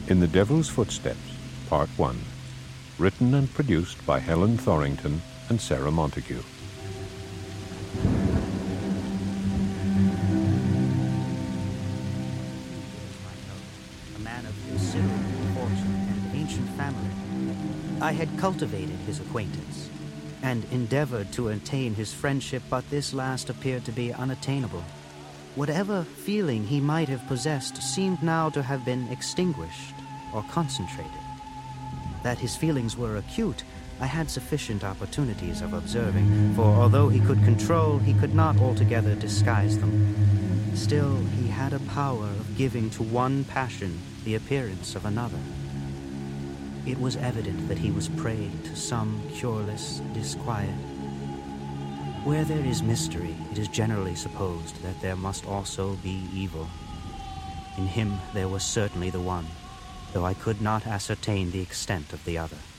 In the Devil's Footsteps, Part 1. Written and produced by Helen Thorington and Sarah Montague. A man of considerable fortune and ancient family. I had cultivated his acquaintance and endeavored to attain his friendship, but this last appeared to be unattainable. Whatever feeling he might have possessed seemed now to have been extinguished or concentrated. That his feelings were acute, I had sufficient opportunities of observing, for although he could control, he could not altogether disguise them. Still, he had a power of giving to one passion the appearance of another. It was evident that he was prey to some cureless disquiet. Where there is mystery, it is generally supposed that there must also be evil. In him there was certainly the one, though I could not ascertain the extent of the other.